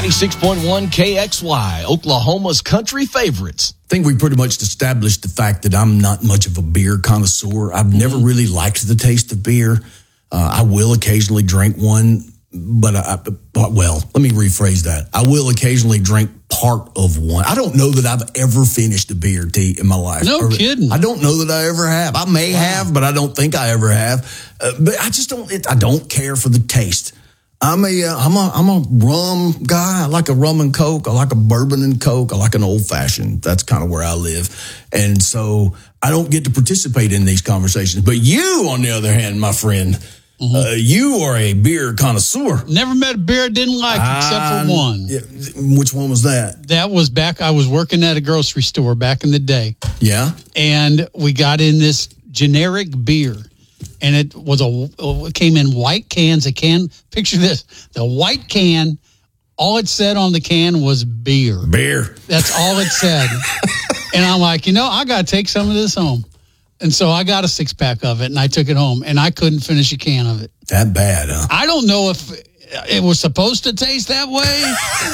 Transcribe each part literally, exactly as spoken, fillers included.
ninety-six point one K X Y, Oklahoma's country favorites. I think we pretty much established the fact that I'm not much of a beer connoisseur. I've never Mm-hmm. really liked the taste of beer. Uh, I will occasionally drink one, but I, but, well, let me rephrase that. I will occasionally drink part of one. I don't know that I've ever finished a beer, T, in my life. No or, kidding. I don't know that I ever have. I may Wow. have, but I don't think I ever have. Uh, but I just don't. It, I don't care for the taste. I'm a, uh, I'm a, I'm a rum guy. I like a rum and Coke. I like a bourbon and Coke. I like an old fashioned. That's kind of where I live. And so I don't get to participate in these conversations. But you, on the other hand, my friend, mm-hmm. uh, you are a beer connoisseur. Never met a beer I didn't like except Uh, for one. Yeah, which one was that? That was back, I was working at a grocery store back in the day. Yeah. And we got in this generic beer. And it was a, it came in white cans. A can, picture this, the white can, all it said on the can was beer. Beer. That's all it said. And I'm like, you know, I got to take some of this home. And so I got a six pack of it and I took it home and I couldn't finish a can of it. That bad, huh? I don't know if it was supposed to taste that way.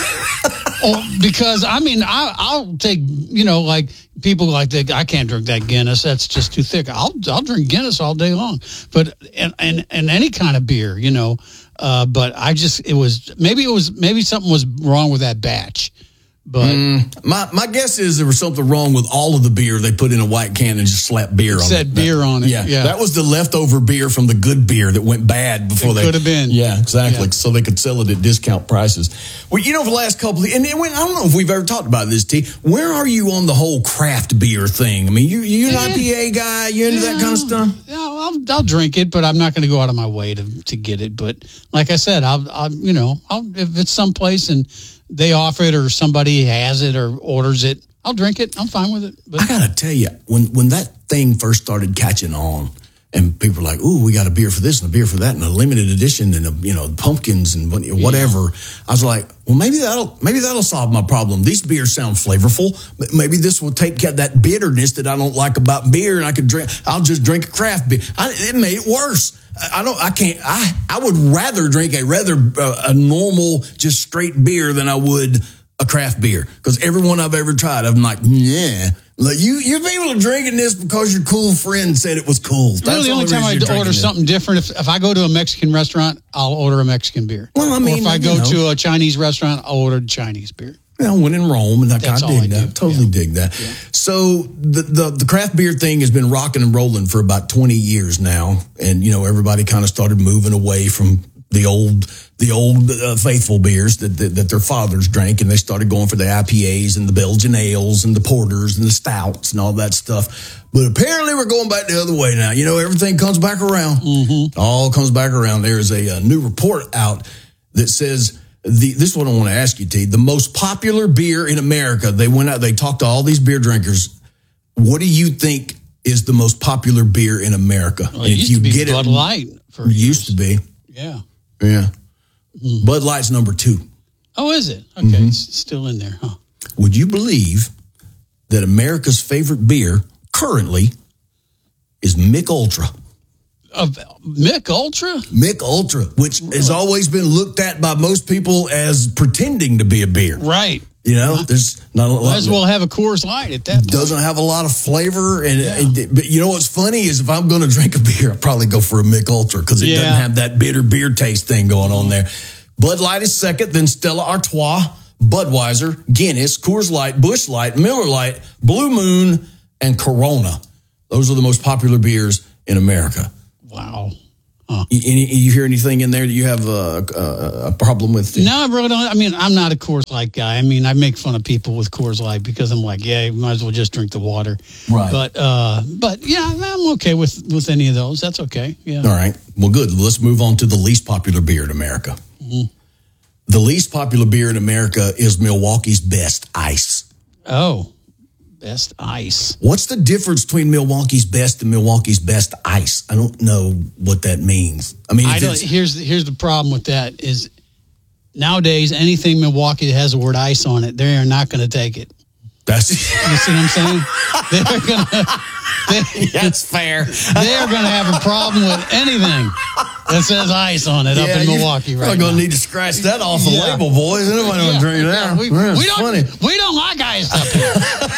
Or because, I mean, I, I'll take, you know, like people like that. I can't drink that Guinness. That's just too thick. I'll I'll drink Guinness all day long. But, and, and, and any kind of beer, you know. Uh, but I just, it was, maybe it was, maybe something was wrong with that batch. But mm, my my guess is there was something wrong with all of the beer they put in a white can and just slapped beer on it. Said beer on it. Yeah, yeah. That was the leftover beer from the good beer that went bad before It they could have been. Yeah, exactly. Yeah. So they could sell it at discount prices. Well, you know, for the last couple of, and then, I don't know if we've ever talked about this, T. Where are you on the whole craft beer thing? I mean, you you an I P A guy? You into Yeah, that kind of stuff? Yeah, I'll, I'll drink it, but I'm not going to go out of my way to to get it. But like I said, I'll, I'll you know, I'll, if it's someplace and they offer it or somebody has it or orders it, I'll drink it. I'm fine with it. But I gotta tell you, when when that thing first started catching on, and people were like, "Ooh, we got a beer for this and a beer for that and a limited edition and a, you know pumpkins and whatever," yeah. I was like, "Well, maybe that'll maybe that'll solve my problem. These beers sound flavorful. But maybe this will take care of that bitterness that I don't like about beer, and I could drink. I'll just drink a craft beer." I, it made it worse. I don't. I can't. I. I would rather drink a rather uh, a normal, just straight beer than I would a craft beer, because every one I've ever tried, I'm like, yeah. Like you, you've been able to drinking this because your cool friend said it was cool. That's really, the only time I order it. something different, if if I go to a Mexican restaurant, I'll order a Mexican beer. Well, I mean, or if I go you know. to a Chinese restaurant, I'll order Chinese beer. Well, when in Rome, and I kind That's of all dig I that. do. Totally Yeah. dig that. Yeah. So the, the the craft beer thing has been rocking and rolling for about twenty years now, and you know everybody kind of started moving away from the old the old uh, faithful beers that, that that their fathers drank, and they started going for the I P As and the Belgian ales and the porters and the stouts and all that stuff. But apparently we're going back the other way now. You know, everything comes back around. Mm-hmm. All comes back around. There is a, a new report out that says. The, this is what I want to ask you, T. The most popular beer in America, they went out, they talked to all these beer drinkers. What do you think is the most popular beer in America? Well, it used to be Bud Light. For used to be. Yeah. Yeah. Mm-hmm. Bud Light's number two. Oh, is it? Okay. Mm-hmm. It's still in there, huh? Would you believe that America's favorite beer currently is Mick Ultra? Of Mick Ultra? Mick Ultra, which really? has always been looked at by most people as pretending to be a beer. Right. You know, there's not a lot. Might as well have a Coors Light at that point. Doesn't have a lot of flavor. And, yeah. and but you know what's funny is if I'm going to drink a beer, I'll probably go for a Mick Ultra because it yeah. doesn't have that bitter beer taste thing going on there. Bud Light is second, then Stella Artois, Budweiser, Guinness, Coors Light, Busch Light, Miller Light, Blue Moon, and Corona. Those are the most popular beers in America. Wow. Huh. You, any, you hear anything in there that you have a, a, a problem with? No, I really don't. I mean, I'm not a Coors Light guy. I mean, I make fun of people with Coors Light because I'm like, yeah, you might as well just drink the water. Right. But, uh, but yeah, I'm okay with, with any of those. That's okay. Yeah. All right. Well, good. Let's move on to the least popular beer in America. Mm-hmm. The least popular beer in America is Milwaukee's Best Ice. Oh. Best Ice. What's the difference between Milwaukee's Best and Milwaukee's Best Ice? I don't know what that means. I mean, I don't, here's the, here's the problem with that is nowadays anything Milwaukee that has the word ice on it, they are not going to take it. That's you see what I'm saying? They're going to. That's fair. They are going to have a problem with anything. That says ice on it yeah, up in Milwaukee right now. We're going to need to scratch that off the yeah. label, boys. Anybody yeah. want to drink that? Yeah, we, we, don't, funny. we don't like ice up here.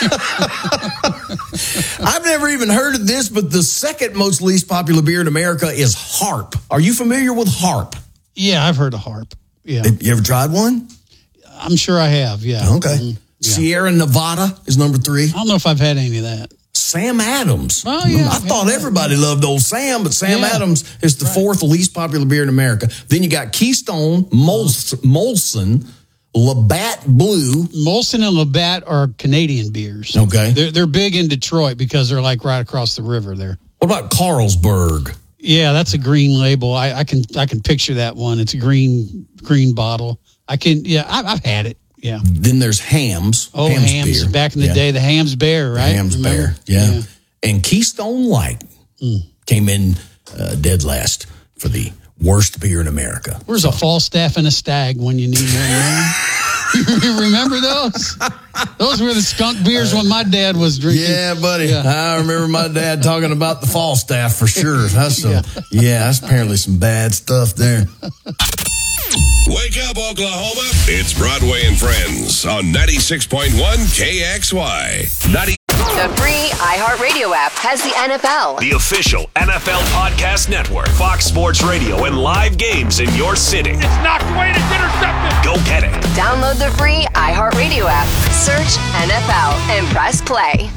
I've never even heard of this, but the second most least popular beer in America is Harp. Are you familiar with Harp? Yeah, I've heard of Harp. Yeah. You ever tried one? I'm sure I have, yeah. Okay. Mm-hmm. Yeah. Sierra Nevada is number three. I don't know if I've had any of that. Sam Adams. Oh, yeah. I thought everybody loved old Sam, but Sam yeah. Adams is the right. fourth least popular beer in America. Then you got Keystone, Molson, Molson Labatt Blue. Molson and Labatt are Canadian beers. Okay. They're, they're big in Detroit because they're like right across the river there. What about Carlsberg? Yeah, that's a green label. I, I can I can picture that one. It's a green green bottle. I can, yeah, I, I've had it. Yeah. Then there's Hams. Oh, Hams, Hams. beer. Back in the yeah. day, the Hams Bear, right? The Hams Remember? Bear, yeah. yeah. And Keystone Light mm. came in uh, dead last for the worst beer in America. Where's so. a Falstaff and a Stag when you need one, man? You remember those? Those were the skunk beers when my dad was drinking. Yeah, buddy. Yeah. I remember my dad talking about the Falstaff for sure. That's some, yeah. yeah, that's apparently some bad stuff there. Wake up, Oklahoma. It's Broadway and Friends on ninety-six point one K X Y. ninety The free iHeartRadio app has the N F L. The official N F L podcast network. Fox Sports Radio and live games in your city. It's knocked away and it's intercepted. Go get it. Download the free iHeartRadio app. Search N F L and press play.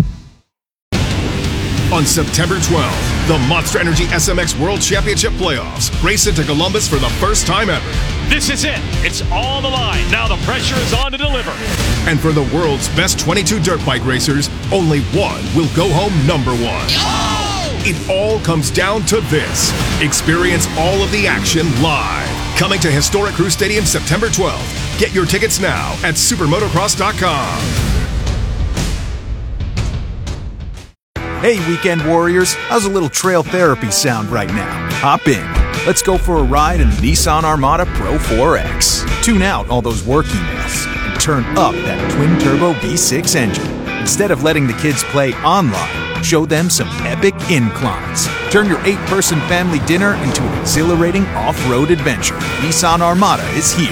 On September twelfth, the Monster Energy S M X World Championship Playoffs race into Columbus for the first time ever. This is it. It's on the line. Now the pressure is on to deliver. And for the world's best twenty-two dirt bike racers, only one will go home number one. Oh! It all comes down to this. Experience all of the action live. Coming to historic Crew Stadium September twelfth. Get your tickets now at supermotocross dot com. Hey, weekend warriors, how's a little trail therapy sound right now? Hop in. Let's go for a ride in the Nissan Armada Pro four X. Tune out all those work emails and turn up that twin-turbo V six engine. Instead of letting the kids play online, show them some epic inclines. Turn your eight-person family dinner into an exhilarating off-road adventure. Nissan Armada is here.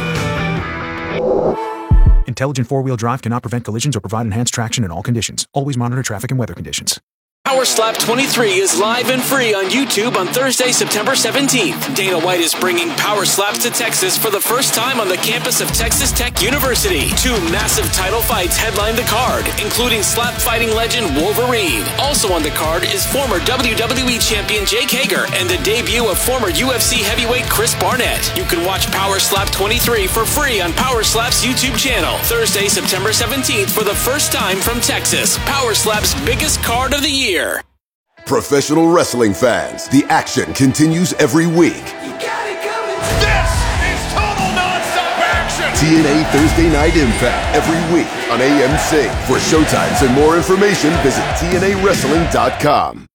Intelligent four-wheel drive cannot prevent collisions or provide enhanced traction in all conditions. Always monitor traffic and weather conditions. Power Slap twenty-three is live and free on YouTube on Thursday, September seventeenth. Dana White is bringing Power Slaps to Texas for the first time on the campus of Texas Tech University. Two massive title fights headline the card, including slap fighting legend Wolverine. Also on the card is former W W E champion Jake Hager and the debut of former U F C heavyweight Chris Barnett. You can watch Power Slap twenty-three for free on Power Slap's YouTube channel. Thursday, September seventeenth for the first time from Texas. Power Slap's biggest card of the year. Professional wrestling fans, the action continues every week. You got it coming. This is total nonstop action. T N A Thursday Night Impact every week on A M C. For showtimes and more information, visit T N A wrestling dot com.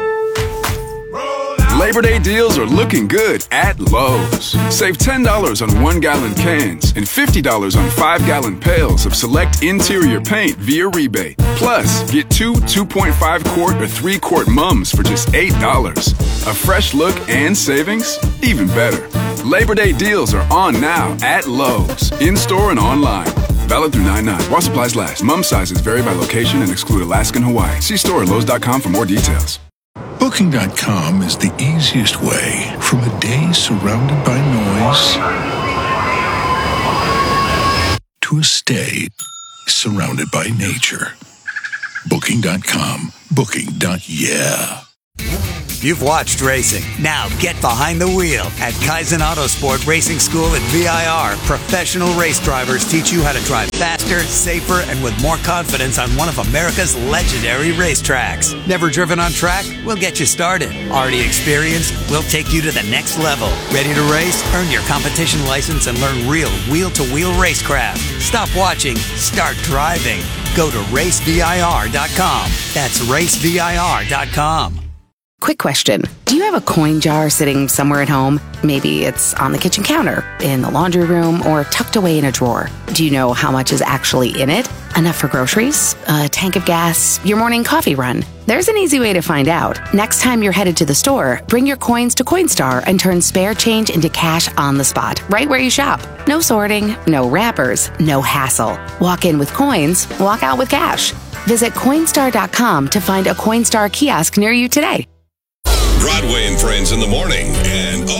Labor Day deals are looking good at Lowe's. Save ten dollars on one-gallon cans and fifty dollars on five-gallon pails of select interior paint via rebate. Plus, get two two point five quart or three quart mums for just eight dollars. A fresh look and savings? Even better. Labor Day deals are on now at Lowe's, in-store and online. Valid through nine nine. While supplies last. Mum sizes vary by location and exclude Alaska and Hawaii. See store at Lowe's dot com for more details. Booking dot com is the easiest way from a day surrounded by noise to a stay surrounded by nature. Booking dot com. Booking. Yeah. You've watched racing. Now get behind the wheel at Kaizen Autosport Racing School at V I R. Professional race drivers teach you how to drive faster, safer, and with more confidence on one of America's legendary racetracks. Never driven on track? We'll get you started. Already experienced? We'll take you to the next level. Ready to race? Earn your competition license and learn real wheel-to-wheel racecraft. Stop watching. Start driving. Go to race V I R dot com. That's race V I R dot com. Quick question. Do you have a coin jar sitting somewhere at home? Maybe it's on the kitchen counter, in the laundry room, or tucked away in a drawer. Do you know how much is actually in it? Enough for groceries, a tank of gas, your morning coffee run? There's an easy way to find out. Next time you're headed to the store, bring your coins to Coinstar and turn spare change into cash on the spot, right where you shop. No sorting, no wrappers, no hassle. Walk in with coins, walk out with cash. Visit Coinstar dot com to find a Coinstar kiosk near you today. Broadway and Friends in the morning and